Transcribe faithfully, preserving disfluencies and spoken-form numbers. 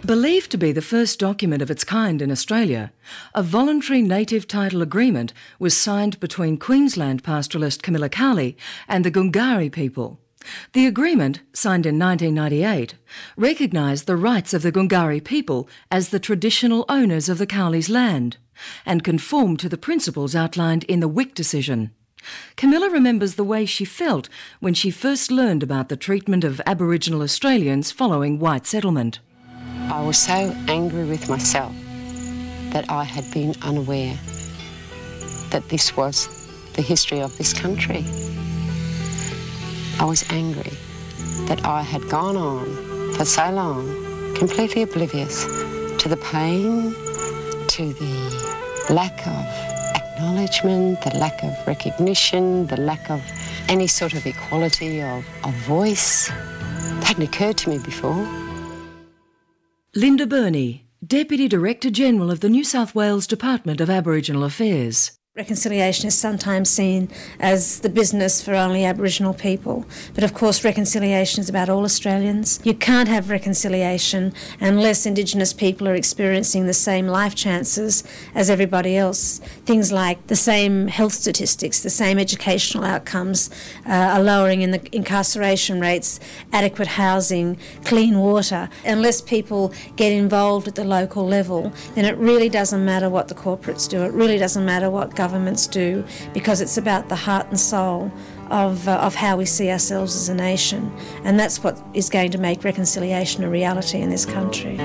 Believed to be the first document of its kind in Australia, a voluntary native title agreement was signed between Queensland pastoralist Camilla Cowley and the Gungari people. The agreement, signed in nineteen ninety-eight, recognised the rights of the Gungari people as the traditional owners of the Cowleys' land and conformed to the principles outlined in the Wick decision. Camilla remembers the way she felt when she first learned about the treatment of Aboriginal Australians following white settlement. I was so angry with myself that I had been unaware that this was the history of this country. I was angry that I had gone on for so long, completely oblivious to the pain, to the lack of acknowledgement, the lack of recognition, the lack of any sort of equality of, of voice. It hadn't occurred to me before. Linda Burney, Deputy Director-General of the New South Wales Department of Aboriginal Affairs. Reconciliation is sometimes seen as the business for only Aboriginal people, but of course reconciliation is about all Australians. You can't have reconciliation unless Indigenous people are experiencing the same life chances as everybody else. Things like the same health statistics, the same educational outcomes, uh, a lowering in the incarceration rates, adequate housing, clean water. Unless people get involved at the local level, then it really doesn't matter what the corporates do. It really doesn't matter what government governments do, because it's about the heart and soul of, uh, of how we see ourselves as a nation, and that's what is going to make reconciliation a reality in this country.